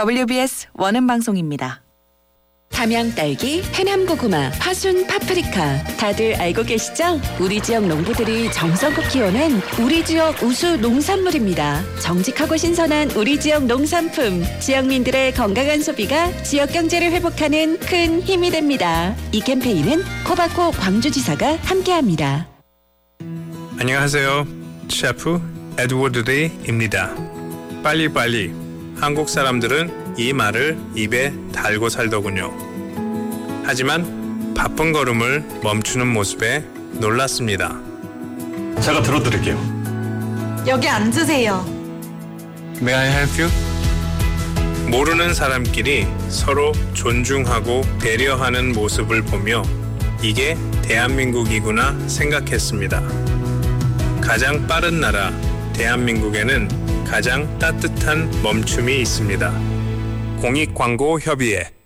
WBS 원음 방송입니다. 담양 딸기, 해남 고구마, 파순 파프리카 다들 알고 계시죠? 우리 지역 농부들이 정성껏 키워낸 우리 지역 우수 농산물입니다. 정직하고 신선한 우리 지역 농산품, 지역민들의 건강한 소비가 지역 경제를 회복하는 큰 힘이 됩니다. 이 캠페인은 코바코 광주지사가 함께합니다. 안녕하세요. 셰프 에드워드 데이입니다. 빨리빨리. 한국 사람들은 이 말을 입에 달고 살더군요. 하지만 바쁜 걸음을 멈추는 모습에 놀랐습니다. 제가 들어드릴게요. 여기 앉으세요. May I help you? 모르는 사람끼리 서로 존중하고 배려하는 모습을 보며 이게 대한민국이구나 생각했습니다. 가장 빠른 나라 대한민국에는 가장 따뜻한 멈춤이 있습니다. 공익광고협의회